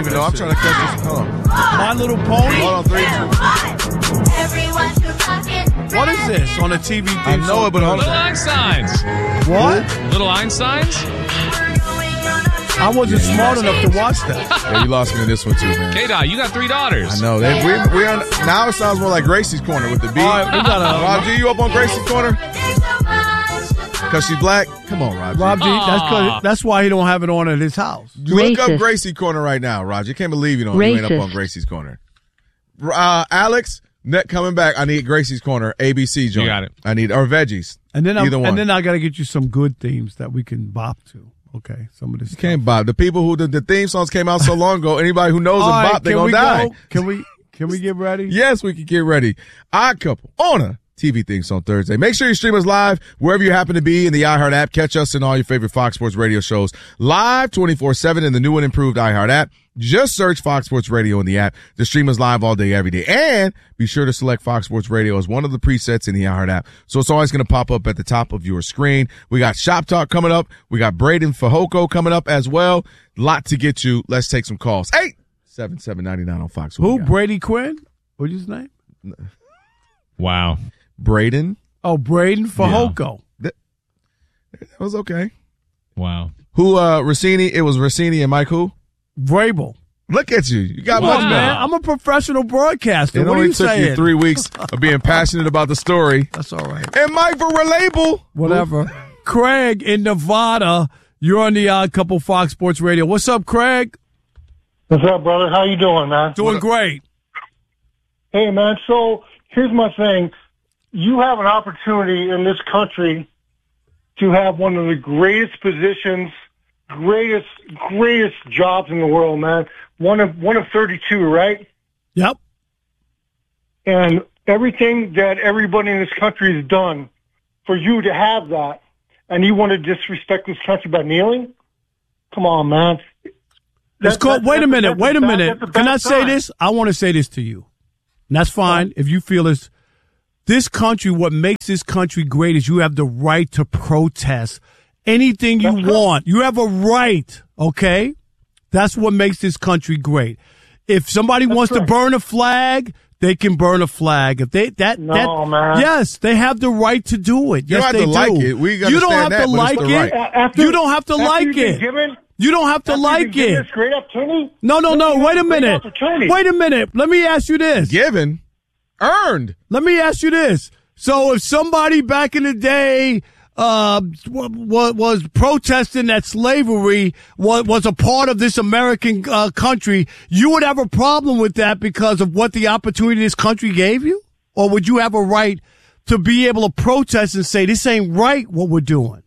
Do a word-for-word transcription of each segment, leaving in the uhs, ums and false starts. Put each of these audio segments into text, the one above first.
don't even know. I'm trying to catch this. Hold on. My Little Pony? Hold on, three. What is this on the T V thing? I know it, but hold Little on. Einsteins. What? Little Einsteins? I wasn't smart enough to watch that. Yeah, you lost me in this one too, man. K-Dot, you got three daughters. I know. They, we, we on, now it sounds more like Gracie's Corner with the beat. All right, we got a- Rob G, you up on Gracie's Corner? Because she's black? Come on, Rob G. Rob G, that's, Aw. 'cause- that's why he don't have it on at his house. You look up Racist. Gracie Corner right now, Roger. You can't believe you, don't, you ain't up Racist. on Gracie's Corner. Uh, Alex, net coming back. I need Gracie's Corner, A B C joint. You got it. I need, or veggies. And then, Either I'm, one. and then I got to get you some good themes that we can bop to. Okay, some of this. You can't bop. The people who, the, the theme songs came out so long ago, anybody who knows All a right, bop, they're can going we to die. go? Can we, can we get ready? Yes, we can get ready. Odd Couple on a T V Things on Thursday. Make sure you stream us live wherever you happen to be in the iHeart app. Catch us in all your favorite Fox Sports Radio shows live twenty-four seven in the new and improved iHeart app. Just search Fox Sports Radio in the app to stream us live all day, every day. And be sure to select Fox Sports Radio as one of the presets in the iHeart app. So it's always going to pop up at the top of your screen. We got Shop Talk coming up. We got Braden Fajoko coming up as well. Lot to get to. Let's take some calls. eight seven seven nine nine on Fox. What Who? we got? Brady Quinn? What's his name? Wow. Braden. Oh, Braden Fajoko. That was okay. Wow. Who, uh, Rossini? It was Rossini and Mike who? Vrabel. Look at you. You got Come much on, better. man. I'm a professional broadcaster. It what are only you took saying? you three weeks of being passionate about the story. That's all right. And Mike for Relabel. Whatever. Craig in Nevada. You're on the Odd Couple Fox Sports Radio. What's up, Craig? What's up, brother? How you doing, man? Doing great. Hey, man, so here's my thing. You have an opportunity in this country to have one of the greatest positions, greatest, greatest jobs in the world, man. One of one of thirty-two, right? Yep. And everything that everybody in this country has done for you to have that, and you want to disrespect this country by kneeling? Come on, man. It's That- called, that- wait a that's minute, that's wait a bad- minute. that's a Can bad I say sign. this? I want to say this to you. And that's fine if you feel it's this country, what makes this country great is you have the right to protest anything you That's right. want. You have a right, okay? That's what makes this country great. If somebody wants to right. burn a flag, they can burn a flag. If they that No, that man. yes, they have the right to do it. You Yes, don't have they to like do. it. We you don't understand have that, to but like it's the it. right. A- after- you don't have to after like you've been it. given- You don't have to after like you've been given it. this great opportunity? No, no, no. Look, Wait a great minute. opportunity. Wait a minute. Let me ask you this. Given. Earned. Let me ask you this. So if somebody back in the day uh, was, was protesting that slavery was, was a part of this American uh, country, you would have a problem with that because of what the opportunity this country gave you? Or would you have a right to be able to protest and say, this ain't right what we're doing?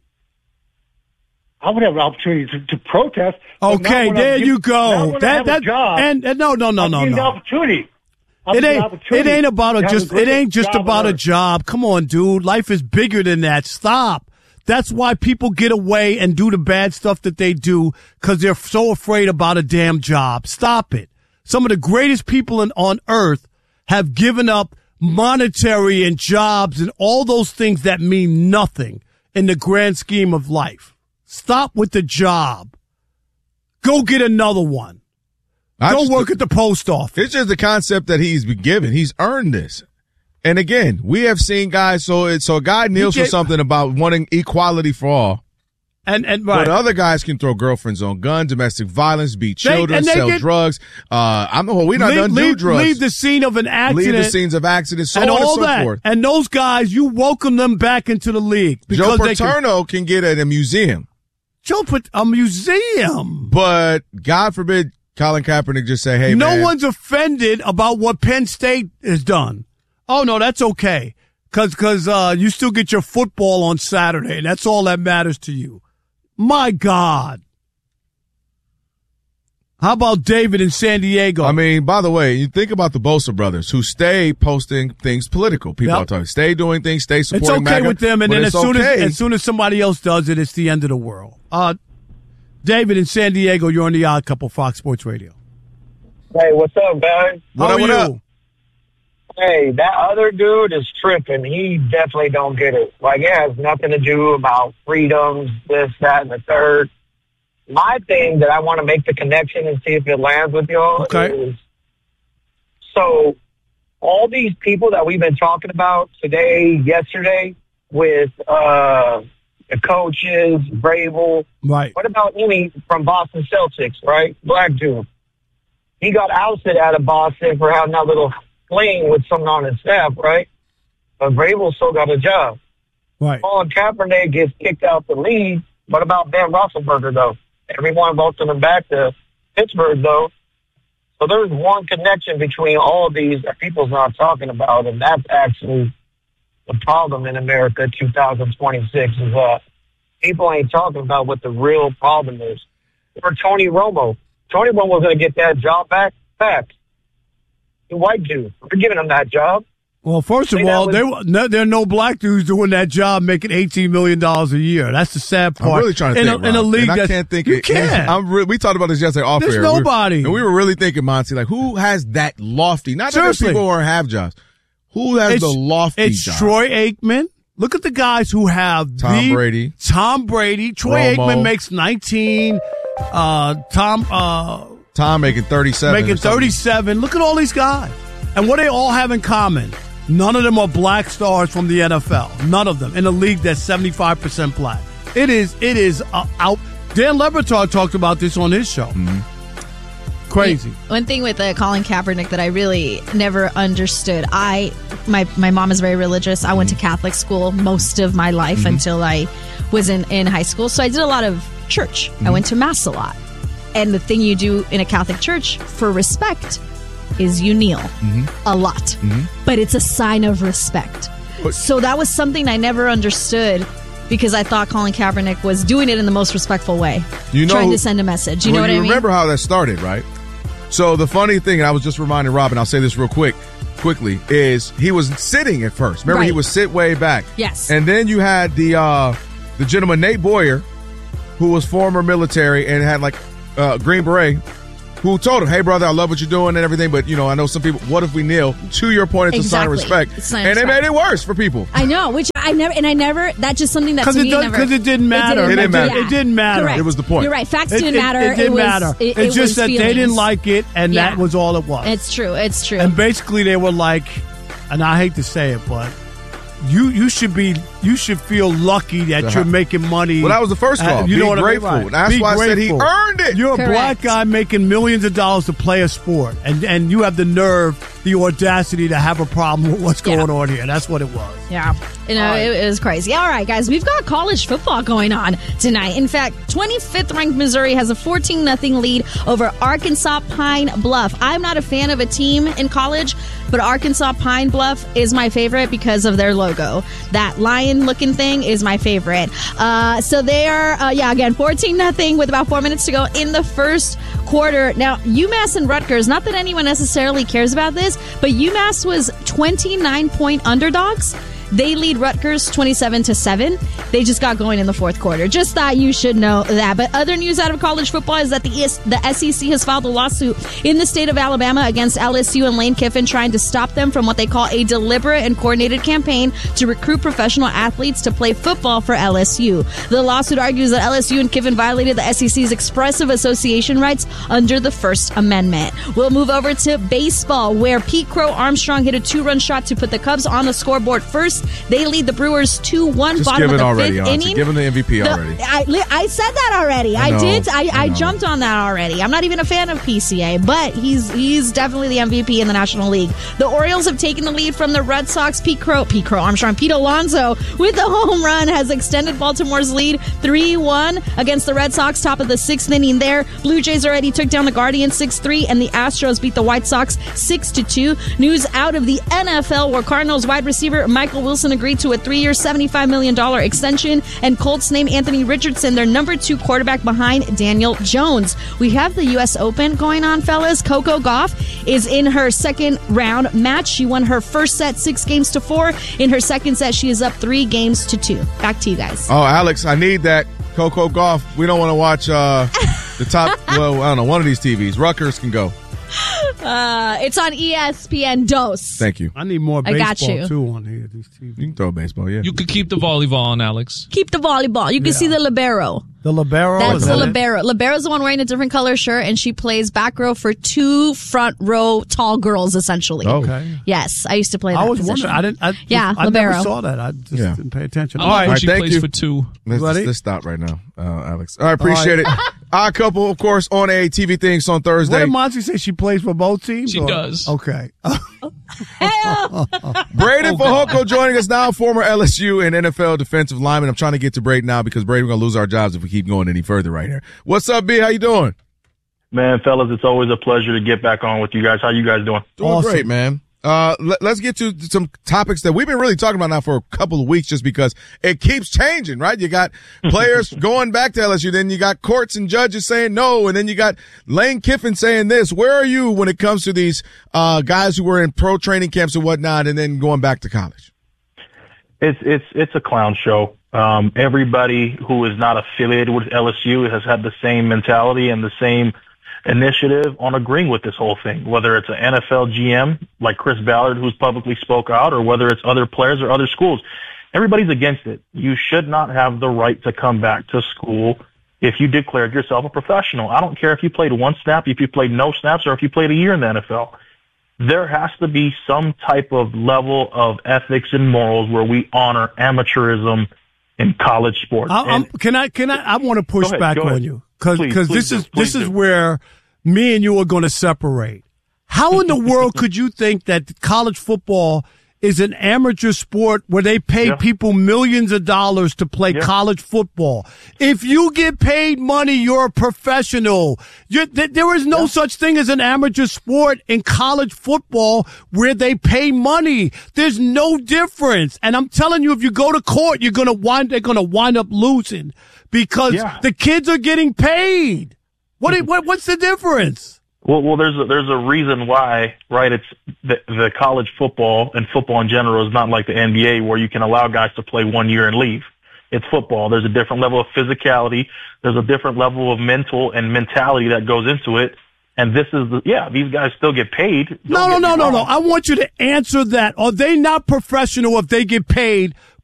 I would have an opportunity to, to protest. but not Okay, when there I'm you given- not go. when I That have a that job. and, and no no no I'm no given the no. opportunity. I'm It given the ain't. opportunity It ain't about a to have just. the It ain't just greatest job about on a earth. job. Come on, dude. Life is bigger than that. Stop. That's why people get away and do the bad stuff that they do because they're so afraid about a damn job. Stop it. Some of the greatest people in, on earth have given up monetary and jobs and all those things that mean nothing in the grand scheme of life. Stop with the job. Go get another one. I Go just- work at the post office. It's just the concept that he's been given. He's earned this. And again, we have seen guys, so it, so a guy kneels You for get- something about wanting equality for all. And and right. But other guys can throw girlfriends on guns, domestic violence, beat They- children, and they sell get- drugs. Uh, I'm well, we not leave, done do leave, drugs. leave the scene of an accident. Leave the scenes of accidents, so and on all and so that. forth. And those guys, you welcome them back into the league Joe because they can. Paterno can get at a museum, Joe put a museum. but God forbid Colin Kaepernick just say, "Hey, no man, one's offended about what Penn State has done. Oh no, that's okay, cause cause uh, you still get your football on Saturday, and that's all that matters to you. My God. How about David in San Diego? I mean, by the way, you think about the Bosa brothers who stay posting things political. People Yep. are talking, stay doing things, stay it's supporting okay MAGA, with them, and but then as it's soon okay. as as soon as somebody else does it, it's the end of the world. Uh, David in San Diego, you're on the Odd Couple, Fox Sports Radio. Hey, what's up, guys? What How up, are what you? up? Hey, that other dude is tripping. He definitely don't get it. Like, it has nothing to do about freedoms, this, that, and the third. my thing that I want to make the connection and see if it lands with y'all Okay. is, so all these people that we've been talking about today, yesterday, with uh, the coaches, Vrabel. Right. What about Emmy from Boston Celtics, right? Black dude. He got ousted out of Boston for having that little fling with someone on his staff, right? But Vrabel still got a job. Right. Colin Kaepernick gets kicked out the league. What about Ben Roethlisberger, though? Everyone voted him back to Pittsburgh, though. So there's one connection between all of these that people's not talking about, and that's actually the problem in America two thousand twenty-six is that people ain't talking about what the real problem is. For Tony Romo, Tony Romo was going to get that job back. Fact. The white dude. We're giving him that job. Well, first of Say that all, was- they, were- no, there are no black dudes doing that job making eighteen million dollars a year. That's the sad part. I'm really trying to in think, a, in a Rob, league and I that's, can't think. you it, can't. I'm re- we talked about this yesterday off There's air. We were- nobody. and we were really thinking, Monty, like who has that lofty? Not that there's Seriously. people who have jobs. Who has the lofty It's job? Troy Aikman. Look at the guys who have Tom the- Brady. Tom Brady. Troy Romo. Aikman makes nineteen. Uh, Tom uh, Tom making thirty-seven. making or something. thirty-seven. Look at all these guys. And what they all have in common? None of them are black stars from the N F L. None of them in a league that's seventy-five percent black. It is. It is uh, out. Dan Le Batard talked about this on his show. Mm-hmm. Crazy. One thing with uh, Colin Kaepernick that I really never understood. I my my mom is very religious. I went to Catholic school most of my life Mm-hmm. until I was in, in high school. So I did a lot of church. Mm-hmm. I went to mass a lot. And the thing you do in a Catholic church for respect is you kneel a lot. But it's a sign of respect. But- so that was something I never understood because I thought Colin Kaepernick was doing it in the most respectful way. You know trying who- to send a message. You know well, what you I mean? remember how that started, right? So the funny thing, and I was just reminding Robin, I'll say this real quick, quickly, is he was sitting at first. Remember, he Right. was sit way back. Yes. And then you had the uh, the gentleman Nate Boyer, who was former military and had like uh, Green Beret, who told him, "Hey, brother, I love what you're doing and everything, but you know, I know some people. What if we kneel?" To your point, it's a sign of Exactly. respect, It's a sign of and they respect. made it worse for people. I know, which I never, and I never, that's just something that to Because it, me does- never. 'cause it didn't matter. It didn't matter. It didn't matter. Correct. It was the point. You're right. Facts It, didn't it- matter. It, didn't was, matter. It, it's it just was that they feelings. didn't like it, and Yeah. that was all it was. It's true. It's true. And basically, they were like, and I hate to say it, but you you should be you should feel lucky that Uh-huh. you're making money. Well, that was the first Uh, call. you Be know what grateful. I mean? Right. That's Be why I said he grateful. earned it. You're a Correct. black guy making millions of dollars to play a sport, and and you have the nerve, the audacity to have a problem with what's Yeah. going on here. That's what it was. Yeah, you know, it, it was crazy. All right, guys, we've got college football going on tonight. In fact, twenty-fifth ranked Missouri has a fourteen nothing lead over Arkansas Pine Bluff. I'm not a fan of a team in college, but Arkansas Pine Bluff is my favorite because of their logo. That lion-looking thing is my favorite. Uh, so they are, uh, yeah, again, fourteen nothing with about four minutes to go in the first quarter. Now, UMass and Rutgers, not that anyone necessarily cares about this, but UMass was twenty-nine point underdogs. They lead Rutgers twenty-seven to seven. They just got going in the fourth quarter. Just thought you should know that. But other news out of college football is that the ES, the S E C has filed a lawsuit in the state of Alabama against L S U and Lane Kiffin, trying to stop them from what they call a deliberate and coordinated campaign to recruit professional athletes to play football for L S U. The lawsuit argues that L S U and Kiffin violated the S E C's expressive association rights under the First Amendment. We'll move over to baseball, where Pete Crow Armstrong hit a two-run shot to put the Cubs on the scoreboard first. They lead the Brewers two one, Just bottom give of it the already, fifth Auntie. inning. Give him the M V P The- already. I, li- I said that already. I I, know, did. I, I I know. jumped on that already. I'm not even a fan of P C A, but he's he's definitely the M V P in the National League. The Orioles have taken the lead from the Red Sox. Pete Crow, Pete Crow Armstrong, Pete Alonso with the home run has extended Baltimore's lead three one against the Red Sox, top of the sixth inning there. Blue Jays already took down the Guardians six three, and the Astros beat the White Sox six to two. News out of the N F L, where Cardinals wide receiver Michael Wilson agreed to a three-year, seventy-five million dollars extension, and Colts named Anthony Richardson their number two quarterback behind Daniel Jones. We have the U S Open going on, fellas. Coco Gauff is in her second round match. She won her first set six games to four. In her second set, she is up three games to two. Back to you guys. Oh, Alex, I need that Coco Golf. We don't want to watch uh, the top, well, I don't know, one of these T Vs. Rutgers can go. Uh, it's on E S P N Dos. Thank you. I need more I baseball got you. too on here. These T V. You can throw a baseball, yeah. You could keep the volleyball on, Alex. Keep the volleyball. You can Yeah. see the libero. The libero. That's is the that it? libero. Libero's the one wearing a different color shirt, and she plays back row for two front row tall girls, essentially. Oh. Okay. Yes, I used to play that I was position. wondering. I didn't. I just, Yeah, I libero. never saw that. I just Yeah. didn't pay attention. I All love right. when she thank plays you. for two. Let's, Ready? let's stop right now, uh, Alex. All right, appreciate it. Our couple, of course, on a T V Things on What Thursday. did Monty say? She plays for both teams? She or- does. Okay. Braden Fajoko joining us now, former L S U and N F L defensive lineman. I'm trying to get to Braden now because Braden, we're going to lose our jobs if we keep going any further right here. What's up, B? How you doing? Man, fellas, it's always a pleasure to get back on with you guys. How you guys doing? Doing Awesome. great, man. Uh, let, let's get to some topics that we've been really talking about now for a couple of weeks just because it keeps changing, right? You got players going back to L S U, then you got courts and judges saying no, and then you got Lane Kiffin saying this. Where are you when it comes to these uh, guys who were in pro training camps and whatnot and then going back to college? It's it's it's a clown show. Um, everybody who is not affiliated with L S U has had the same mentality and the same initiative on agreeing with this whole thing, whether it's an N F L G M like Chris Ballard who's publicly spoke out or whether it's other players or other schools. Everybody's against it. You should not have the right to come back to school if you declared yourself a professional. I don't care if you played one snap, if you played no snaps, or if you played a year in the N F L. There has to be some type of level of ethics and morals where we honor amateurism in college sports. I, I'm, And- can I? Can I? I want to push Go ahead, back go on ahead. you because Please, because please this is do, please this is do. where me and you are going to separate. How in the world could you think that college football is an amateur sport where they pay Yeah. people millions of dollars to play Yeah. college football? If you get paid money, you're a professional. You're, th- there is no such thing as an amateur sport in college football where they pay money. There's no difference. And I'm telling you, if you go to court, you're going to wind, they're going to wind up losing because Yeah. the kids are getting paid. What, i- what, what's the difference? Well, well, there's a, there's a reason why, right? It's the, the college football and football in general is not like the N B A where you can allow guys to play one year and leave. It's football. There's a different level of physicality. There's a different level of mental and mentality that goes into it. And this is the, yeah, these guys still get paid. Don't No, no, get no, me no, no. wrong. I want you to answer that. Are they not professional if they get paid